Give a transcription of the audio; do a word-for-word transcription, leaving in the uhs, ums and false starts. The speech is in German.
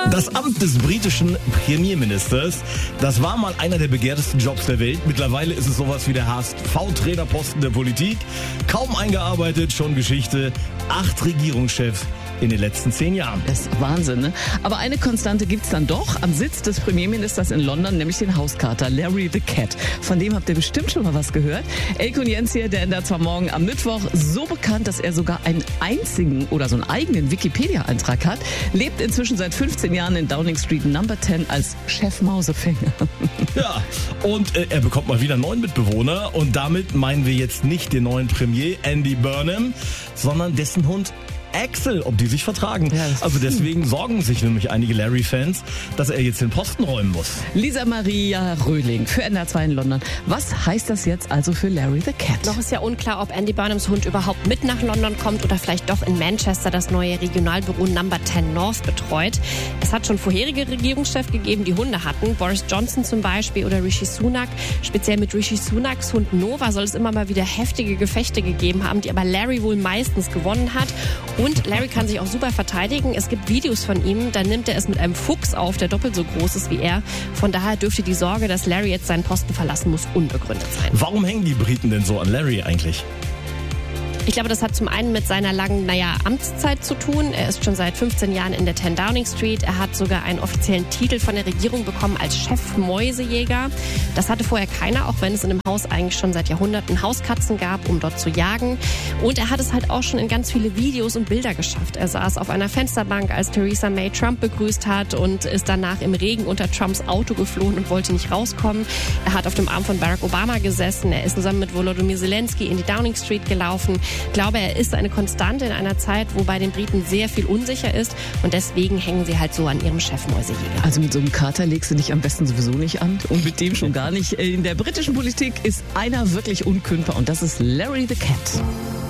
Das Amt des britischen Premierministers, das war mal einer der begehrtesten Jobs der Welt. Mittlerweile ist es sowas wie der H S V-Trainerposten der Politik. Kaum eingearbeitet, schon Geschichte. Acht Regierungschefs in den letzten zehn Jahren. Das ist Wahnsinn, ne? Aber eine Konstante gibt's dann doch am Sitz des Premierministers in London, nämlich den Hauskater Larry the Cat. Von dem habt ihr bestimmt schon mal was gehört. Elke und Jens hier, der ändert zwar morgen am Mittwoch, so bekannt, dass er sogar einen einzigen oder so einen eigenen Wikipedia-Eintrag hat, lebt inzwischen seit fünfzehn Jahren in Downing Street Number zehn als Chef Mausefänger. Ja, und äh, er bekommt mal wieder einen neuen Mitbewohner und damit meinen wir jetzt nicht den neuen Premier Andy Burnham, sondern dessen Hund Axel, ob die sich vertragen. Ja, also deswegen sorgen sich nämlich einige Larry-Fans, dass er jetzt den Posten räumen muss. Lisa Maria Röhling für N D R zwei in London. Was heißt das jetzt also für Larry the Cat? Noch ist ja unklar, ob Andy Burnhams Hund überhaupt mit nach London kommt oder vielleicht doch in Manchester das neue Regionalbüro Number zehn North betreut. Es hat schon vorherige Regierungschefs gegeben, die Hunde hatten. Boris Johnson zum Beispiel oder Rishi Sunak. Speziell mit Rishi Sunaks Hund Nova soll es immer mal wieder heftige Gefechte gegeben haben, die aber Larry wohl meistens gewonnen hat. Und Larry kann sich auch super verteidigen. Es gibt Videos von ihm, da nimmt er es mit einem Fuchs auf, der doppelt so groß ist wie er. Von daher dürfte die Sorge, dass Larry jetzt seinen Posten verlassen muss, unbegründet sein. Warum hängen die Briten denn so an Larry eigentlich? Ich glaube, das hat zum einen mit seiner langen, naja, Amtszeit zu tun. Er ist schon seit fünfzehn Jahren in der zehn Downing Street. Er hat sogar einen offiziellen Titel von der Regierung bekommen als Chef-Mäusejäger. Das hatte vorher keiner, auch wenn es in dem Haus eigentlich schon seit Jahrhunderten Hauskatzen gab, um dort zu jagen. Und er hat es halt auch schon in ganz viele Videos und Bilder geschafft. Er saß auf einer Fensterbank, als Theresa May Trump begrüßt hat und ist danach im Regen unter Trumps Auto geflohen und wollte nicht rauskommen. Er hat auf dem Arm von Barack Obama gesessen. Er ist zusammen mit Volodymyr Zelensky in die Downing Street gelaufen. Ich glaube, er ist eine Konstante in einer Zeit, wo bei den Briten sehr viel unsicher ist und deswegen hängen sie halt so an ihrem Chef-Mäusejäger. Also mit so einem Kater legst du dich am besten sowieso nicht an und mit dem schon gar nicht. In der britischen Politik ist einer wirklich unkündbar und das ist Larry the Cat.